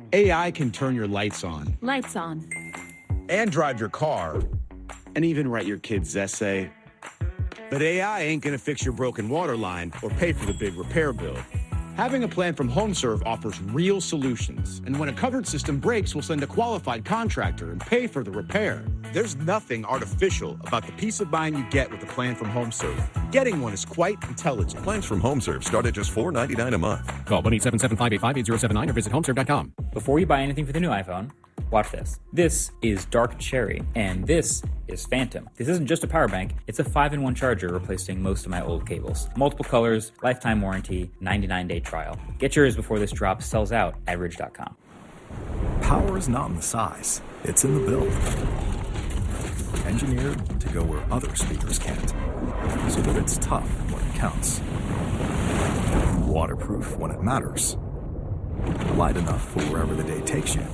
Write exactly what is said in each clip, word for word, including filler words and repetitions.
A I can turn your lights on. Lights on. And drive your car. And even write your kid's essay. But A I ain't gonna fix your broken water line or pay for the big repair bill. Having a plan from HomeServe offers real solutions. And when a covered system breaks, we'll send a qualified contractor and pay for the repair. There's nothing artificial about the peace of mind you get with a plan from HomeServe. Getting one is quite intelligent. Plans from HomeServe start at just four dollars and ninety-nine cents a month. Call one eight seven seven, five eight five, eight zero seven nine or visit homeserve dot com. Before you buy anything for the new iPhone, watch this. This is Dark Cherry, and this is Phantom. This isn't just a power bank, it's a five in one charger replacing most of my old cables. Multiple colors, lifetime warranty, ninety-nine day trial. Get yours before this drop sells out at ridge dot com. Power is not in the size, it's in the build. Engineered to go where other speakers can't, so that it's tough when it counts. Waterproof when it matters. Light enough for wherever the day takes you.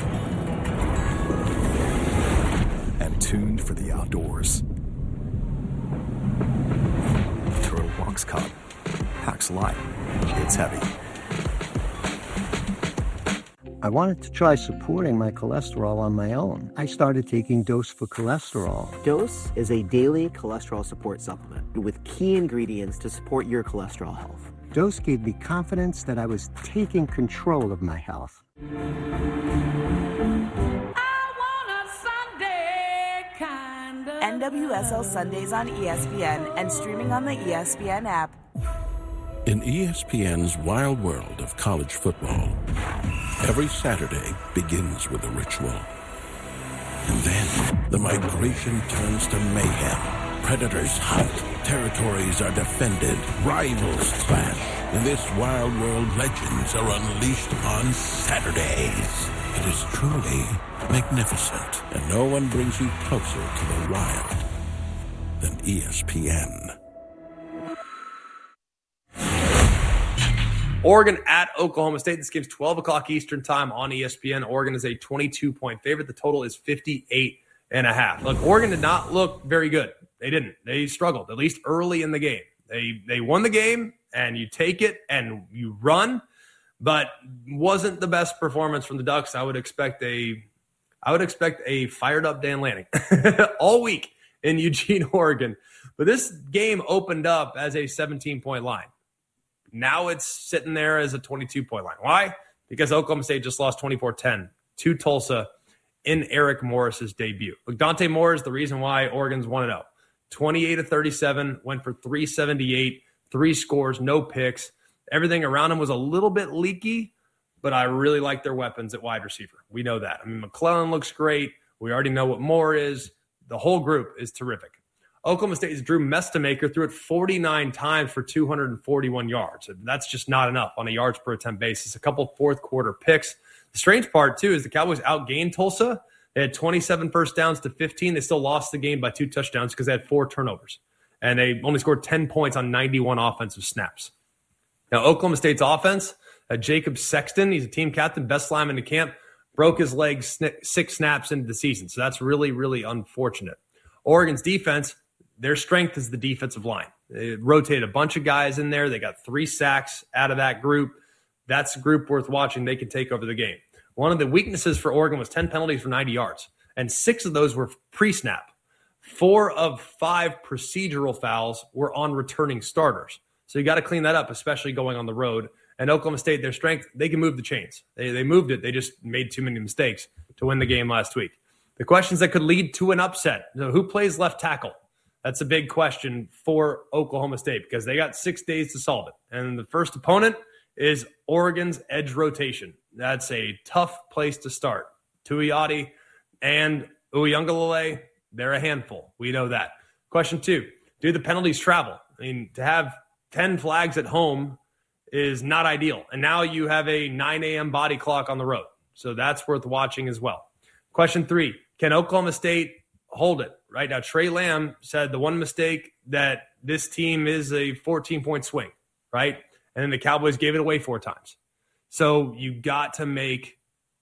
And tuned for the outdoors. Turtle Box Cup. Packs light. It's heavy. I wanted to try supporting my cholesterol on my own. I started taking Dose for Cholesterol. Dose is a daily cholesterol support supplement with key ingredients to support your cholesterol health. Dose gave me confidence that I was taking control of my health. N W S L Sundays on E S P N and streaming on the E S P N app. In E S P N's wild world of college football, every Saturday begins with a ritual. And then the migration turns to mayhem. Predators hunt, territories are defended, rivals clash. In this wild world, legends are unleashed on Saturdays. It is truly magnificent, and no one brings you closer to the wild than E S P N. Oregon at Oklahoma State. This game's twelve o'clock Eastern time on E S P N. Oregon is a twenty-two point favorite. The total is fifty-eight and a half. Look, Oregon did not look very good. They didn't. They struggled, at least early in the game. They they won the game, and you take it and you run, but wasn't the best performance from the Ducks. I would expect a I would expect a fired up Dan Lanning all week in Eugene, Oregon. But this game opened up as a seventeen point line. Now it's sitting there as a twenty-two point line. Why? Because Oklahoma State just lost twenty-four ten to Tulsa in Eric Morris's debut. Look, Dante Moore is the reason why Oregon's one and oh. twenty-eight of thirty-seven, went for three seventy-eight, three scores, no picks. Everything around him was a little bit leaky, but I really like their weapons at wide receiver. We know that. I mean, McClellan looks great. We already know what Moore is. The whole group is terrific. Oklahoma State's Drew Mestamaker threw it forty-nine times for two hundred forty-one yards. That's just not enough on a yards per attempt basis. A couple fourth quarter picks. The strange part, too, is the Cowboys outgained Tulsa. They had twenty-seven first downs to fifteen. They still lost the game by two touchdowns because they had four turnovers. And they only scored ten points on ninety-one offensive snaps. Now, Oklahoma State's offense, uh, Jacob Sexton, he's a team captain, best lineman in the camp, broke his leg sn- six snaps into the season. So that's really, really unfortunate. Oregon's defense, their strength is the defensive line. They rotated a bunch of guys in there. They got three sacks out of that group. That's a group worth watching. They can take over the game. One of the weaknesses for Oregon was ten penalties for ninety yards, and six of those were pre-snap. Four of five procedural fouls were on returning starters. So you got to clean that up, especially going on the road. And Oklahoma State, their strength, they can move the chains. They, they moved it. They just made too many mistakes to win the game last week. The questions that could lead to an upset. So who plays left tackle? That's a big question for Oklahoma State because they got six days to solve it. And the first opponent is Oregon's edge rotation. That's a tough place to start. Tuioti and Uiagalelei, they're a handful. We know that. Question two, do the penalties travel? I mean, to have ten flags at home is not ideal. And now you have a nine a.m. body clock on the road. So that's worth watching as well. Question three, can Oklahoma State hold it? Right now, Trey Lamb said the one mistake that this team is a fourteen-point swing, right? And then the Cowboys gave it away four times. So you got to make